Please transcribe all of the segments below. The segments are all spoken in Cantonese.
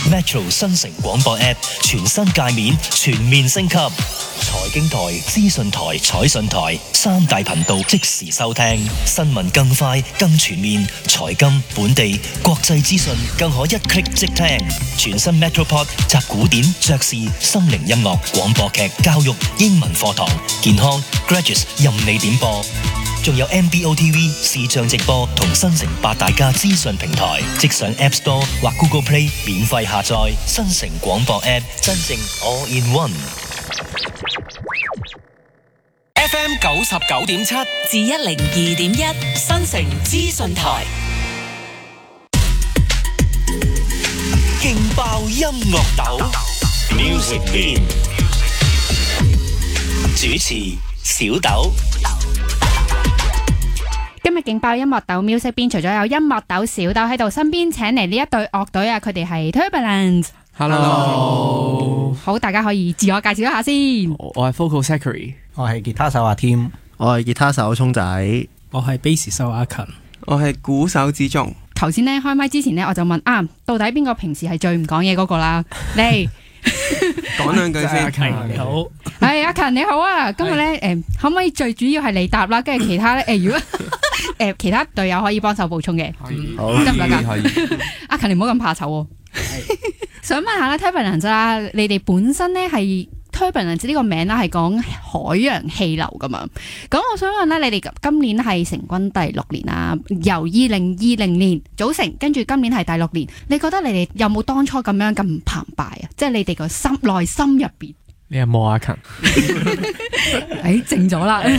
Metro 新城廣播 App 全新界面全面升級，財經台、資訊台、彩訊台三大頻道即時收聽，新聞更快更全面，財金、本地、國際資訊更可一 click 即聽。全新 Metropod 集古典、爵士、心靈音樂、廣播劇、教育、英文課堂、健康、Graduates 任你點播。仲有 MBO TV 視像直播同新城八大家資訊平台，即上 App Store 或 Google Play 免費下載新城廣播 App， 真正 All in One。 FM 99.7 至102.1新城資訊台， 勁爆音樂豆 Music Beam， 主持小豆。 今日勁爆音樂豆 Music Beam， 除咗有音樂豆小豆喺度，身邊請嚟呢一隊樂隊啊，佢哋係 Turbulence。Hello， 好，大家可以自我介紹一下先。 我係 Vocal Zachary， 我係吉他手阿 Tim， 我係吉他手聰仔， 我係 Bass 手阿勤， 我係鼓手子仲。 頭先咧開麥之前咧，我就問到底邊個平時係最唔講嘢嗰個啦？嚟講兩句先。 阿勤你好， 係阿勤你好啊！今日咧可唔可以最主要係你答啦？跟住其他咧如果其他隊友可以幫手補充嘅， 好， 得唔得㗎？可以。阿勤你唔好咁怕醜喎。想問下啦 ，Turbulence 啦，你哋本身咧係 Turbulence 呢個名啦，係講海洋氣流噶嘛？咁我想問咧，你哋今年係成軍第6年啦，由2020年組成，跟住今年係第6年，你覺得你哋有冇當初咁樣咁澎湃啊？即係你哋個內心入邊。 你有冇阿勤？ 靜咗啦。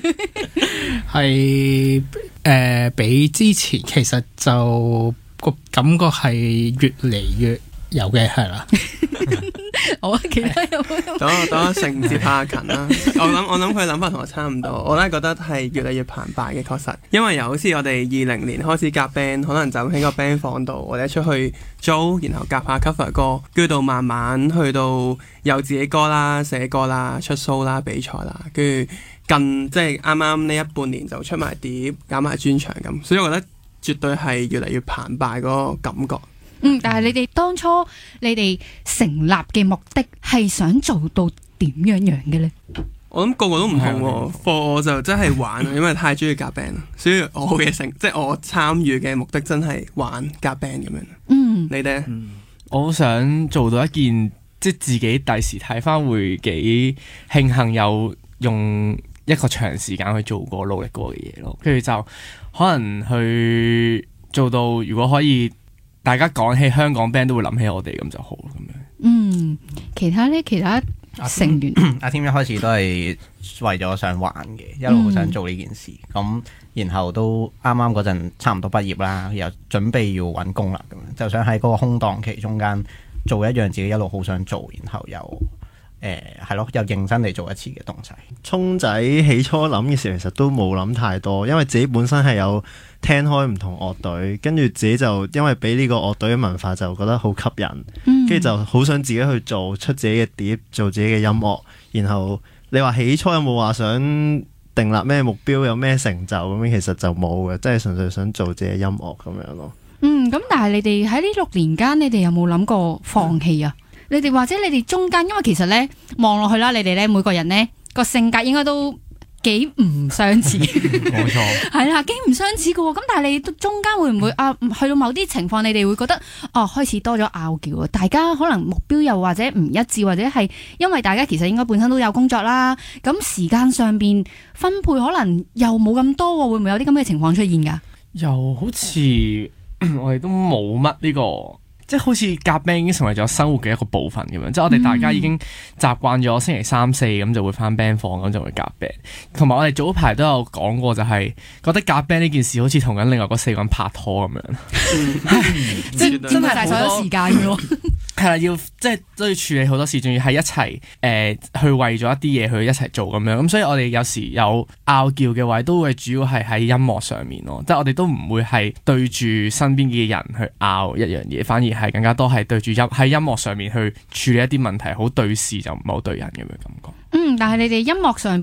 係比之前其實就個感覺係越嚟越有嘅，係啦。 好啊，其他有冇？ 等我承接下阿勤啦。我諗佢諗法同我差唔多，我咧覺得係越嚟越澎湃嘅，確實。因為由好似我哋20年開始夾 band， 可能就喺個 band 房度，或者出去租，然後夾下 cover 歌，跟住到慢慢去到有自己歌啦、寫歌啦、出 show 啦、比賽啦，跟住即係啱啱呢1半年就出埋碟、搞埋專場咁，所以我覺得絕對係越嚟越澎湃嗰個感覺。 但係你哋當初你哋成立嘅目的係想做到點樣嘅呢？ 我諗個個都唔同喎。我就真係玩，因為太中意夾 band，所以我嘅即係我參與嘅目的真係玩夾 band 咁樣。你哋呢？ 我好想做到一件即係自己第時睇翻會幾慶幸有用一個長時間去做過努力過嘅嘢咯，跟住就可能去做到，如果可以。大家講起香港 band 都會諗起我哋咁就好咁樣。 其他成員阿 Tim 一開始都係為咗想玩嘅，一路好想做呢件事。咁然後都啱啱嗰陣差唔多畢業啦，又準備要揾工啦，咁樣就想喺嗰個空檔期中間做一樣自己一路好想做，然後又係咯，又認真地做一次嘅東西。 聰仔起初諗嘅時候，其實都冇諗太多，因為自己本身係有聽開唔同樂隊，跟住自己就因為俾呢個樂隊嘅文化就覺得好吸引，跟住就好想自己去做出自己嘅碟，做自己嘅音樂。然後你話起初有冇話想訂立咩目標，有咩成就咁樣，其實就冇嘅，即係純粹想做自己嘅音樂咁樣咯。 咁但係你哋喺呢6年間，你哋有冇諗過放棄啊？你哋或者你哋中間，因為其實咧望落去啦，你哋咧每個人咧個性格應該都幾唔相似， 冇錯， 係啦，幾唔相似嘅喎。咁但係你中間會唔會去到某啲情況，你哋會覺得開始多咗拗撬啊？大家可能目標又或者唔一致，或者係因為大家其實應該本身都有工作啦，咁時間上邊分配可能又冇咁多喎，會唔會有啲咁嘅情況出現㗎？ 又好似我哋都冇乜呢個。即係好似夾 band 已經成為咗生活嘅一個部分咁樣，即係我哋大家已經習慣咗星期3、4咁就會翻 band 房，咁就會夾 band。同埋我哋早排都有講過，就係覺得夾 band 呢件事好似同緊另外嗰4個人拍拖咁樣， 真係晒所有時間嘅喎。 係啦，要即係都要處理好多事，仲要係一齊去為咗一啲嘢去一齊做咁樣。咁所以我哋有時有拗撬嘅位，都會主要係喺音樂上面咯。即係我哋都唔會係對住身邊嘅人去拗一樣嘢，反而係更加多係對住喺音樂上面去處理一啲問題，好對事就唔係好對人咁嘅感覺。 但係你哋音樂上邊